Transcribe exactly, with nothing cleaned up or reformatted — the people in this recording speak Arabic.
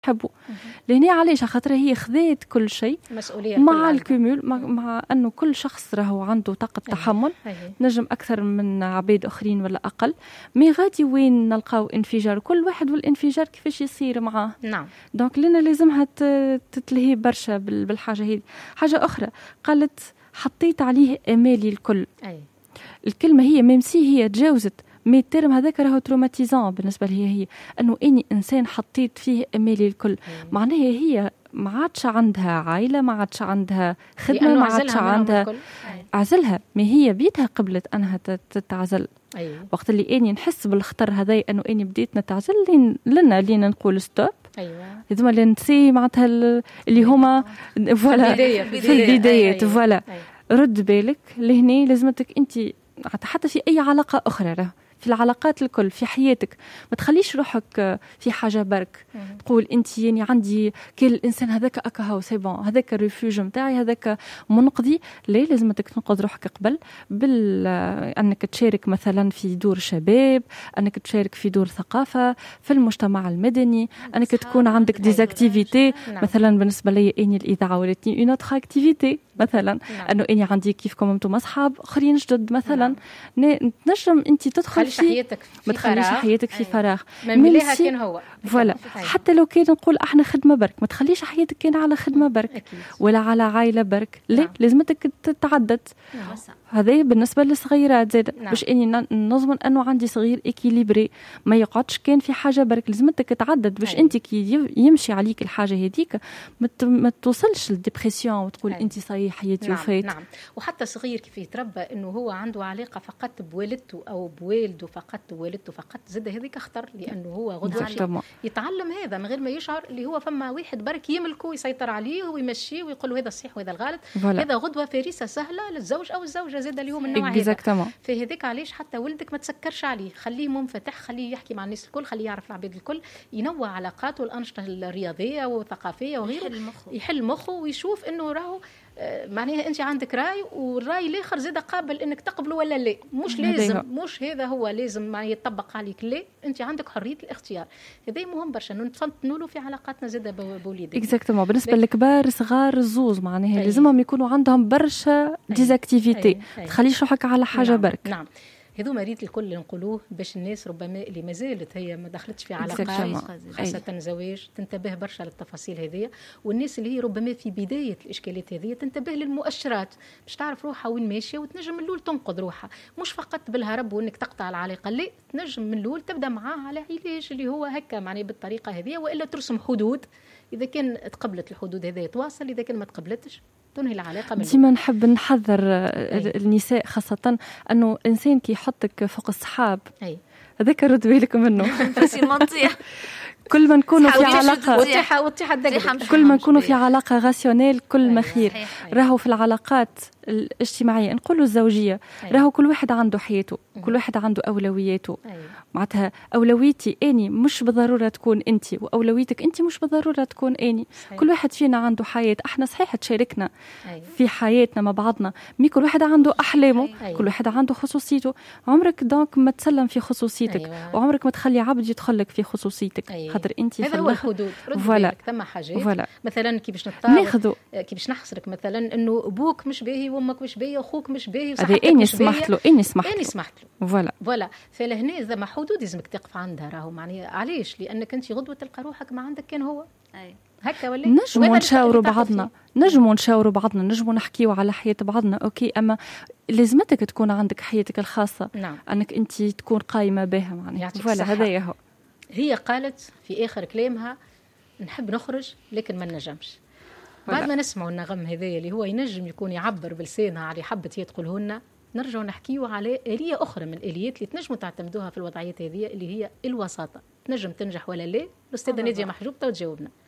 حبوا لهنا علاش خاطر هي خذات كل شيء مع الكومول مع, مع انه كل شخص راهو عنده طاقه تحمل نجم اكثر من عباد اخرين ولا اقل مي غادي وين نلقاو انفجار كل واحد والانفجار كيفاش يصير معاه. نعم دونك لنا لازمها تتلهي برشا بالحاجه هذه. حاجه اخرى قالت حطيت عليه امالي الكل. أي. الكلمه هي ميمسي هي تجاوزت مي الترم هذاك راهو تروماتيزون بالنسبه لها هي انه اني انسان حطيت فيه امالي الكل. معناها هي ما عادش عندها عائله ما عادش عندها خدمه ما عادش عندها عزلها ما هي بيتها قبلت انها تتعزل. أيوة. وقت اللي اني نحس بالخطر هذا انه اني بديت نتعزل لين لنا لين نقول ستوب. ايوه لازم ننسي معناتها اللي هما فوالا في البدايات فوالا رد بالك لهني لازمتك انت حتى في اي علاقه اخرى راه في العلاقات الكل في حياتك ما تخليش روحك في حاجه برك تقول انت يعني عندي كل الانسان هذاك اكا هاو سي بون هذاك الريفوج نتاعي هذاك منقضي. ليه لازمتك تنقذ روحك قبل بال انك تشارك مثلا في دور شباب انك تشارك في دور ثقافه في المجتمع المدني انك تكون عندك ديزاكتيفيتي. مثلا بالنسبه لي اني الاذاعه ولاتني اون اوتر اكتيفيتي مثلا انه اني عندي كيفكم انتم اصحاب اخرين جدد مثلا تنجم انت تدخل في حياتك ما تخليش حياتك في فراغ ممليها كان هو فوالا. حتى لو كان نقول احنا خدمه برك ما تخليش حياتك كان على خدمه برك أكيد. ولا على عائله برك لا لازمتك تتعدد. هذا بالنسبه للصغيرات زاد باش اني نضمن انه عندي صغير اكيليبري ما يقعدش كان في حاجه برك لازمتك تعدد باش انت كي يمشي عليك الحاجه هذيك ما توصلش للديبرسيون وتقول انت صحيح حياتي نعم. وفات. نعم وحتى صغير كيف يتربى انه هو عنده علاقه فقط بوالدته او بوالده فقط ووالدته فقط زاد هذيك خطر لانه هو غدوه يتعلم هذا من غير ما يشعر اللي هو فما واحد برك يملكه ويسيطر عليه ويمشيه ويقول له هذا صحيح وهذا الغلط. هذا غدوه فريسه سهله للزوج او الزوجه زاد اللي هو من النوع هذا. فهذيك علاش حتى ولدك ما تسكرش عليه خليه منفتح خليه يحكي مع الناس الكل خليه يعرف العباد الكل ينوع علاقاته الانشطه الرياضيه والثقافيه وغيره يحل مخه, يحل مخه ويشوف انه راهو معناها انت عندك راي والراي الاخر زاد قابل انك تقبله ولا لا. مش لازم مش هذا هو لازم ما يطبق عليك لا انت عندك حريه الاختيار. هذا مهم برشا نفنطنوا له في علاقاتنا زاد بوليدنا اكزاكتومون. بالنسبه للكبار صغار الزوز معناها لازمهم يكونوا عندهم برشا ديزاكتيفيتي تخليش روحك على حاجه نعم. برك. نعم هذو مريض الكل اللي نقولوه باش الناس ربما اللي ما زالت هي ما دخلتش في علاقات خاصة زواج تنتبه برشا للتفاصيل هذه. والناس اللي هي ربما في بداية الإشكالات هذه تنتبه للمؤشرات باش تعرف روحها وين ماشية وتنجم من الأول تنقذ روحها مش فقط بالهرب وإنك تقطع العلاقة لا تنجم من الأول تبدأ معاه على علاج اللي هو هكا معني بالطريقة هذه وإلا ترسم حدود إذا كان تقبلت الحدود هذه تواصل إذا كان ما تقبلتش تنهي العلاقة. ديما نحب نحذر النساء خاصة أنه إنسان كي يحطك فوق الصحاب هذاك رد بالك منه بس المنطية كل ما نكونوا في علاقة كل ما نكونوا في علاقة غاسيونيل كل ما خير. راهو في العلاقات الاجتماعية نقولوا الزوجية راهو كل واحد عنده حياته كل واحد عنده أولوياته. معناتها أولويتي أني مش بالضرورة تكون أنت وأولويتك أنت مش بالضرورة تكون أني. كل واحد فينا عنده حياة احنا صحيح تشاركنا في حياتنا مع بعضنا مي كل واحد عنده أحلامه كل واحد عنده خصوصيته. عمرك دونك ما تسلم في خصوصيتك وعمرك ما تخلي عبد يدخلك في خصوصيتك خاطر أنت هذا هو الحدود. فوالا ثم حاجات مثلا كي باش نتطاول كي باش نحصرك مثلا انه ابوك مش باهي وامك مش باهي واخوك مش باهي وصاحبك مش باهي سمحت له اني سمحت اني سمحت له فوالا فوالا. فلهنا زعما حدود لازمك تقف عندها راهو معني علاش لانك انت غدوه تلقى روحك ما عندك كان هو اي هكا ولا نجموا نشاوروا بعضنا نجموا نشاوروا بعضنا نجموا نحكيوا على حياة بعضنا اوكي اما لازمتك تكون عندك حياتك الخاصه. نعم. انك انت تكون قايمه بها معناها فوالا هذا هو. هي قالت في اخر كلامها نحب نخرج لكن ما نجمش. بعد ما نسمعوا النغم هذا اللي هو ينجم يكون يعبر بلسانها على حبت هي تقوله لنا نرجع نحكيوا على آلية أخرى من الآليات اللي تنجموا تعتمدوها في الوضعيات هذه اللي هي الوساطة. تنجم تنجح ولا لا الأستاذة نادية محجوب تو تجاوبنا.